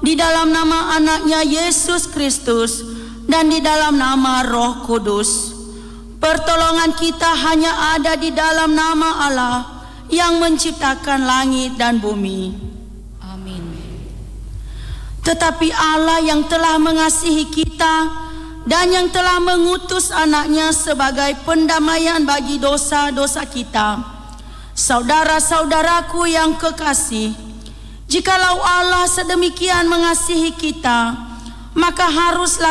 di dalam nama anaknya Yesus Kristus, dan di dalam nama Roh Kudus. Pertolongan kita hanya ada di dalam nama Allah yang menciptakan langit dan bumi. Amin. Tetapi Allah yang telah mengasihi kita dan yang telah mengutus anaknya sebagai pendamaian bagi dosa-dosa kita. Saudara-saudaraku yang kekasih, jikalau Allah sedemikian mengasihi kita, maka haruslah